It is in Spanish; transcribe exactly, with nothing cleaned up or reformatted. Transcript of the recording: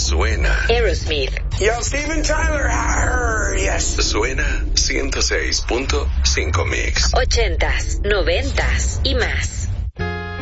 suena. Aerosmith. Yo, Steven Tyler. Arr, yes. Suena ciento seis punto cinco Mix. Ochentas, noventas y más.